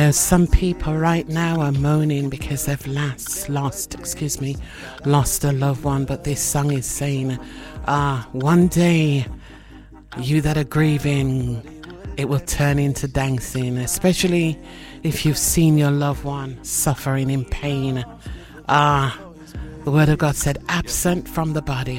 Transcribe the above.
Some people right now are moaning because they've lost a loved one, but this song is saying, one day, you that are grieving, it will turn into dancing, especially if you've seen your loved one suffering in pain. The word of God said, absent from the body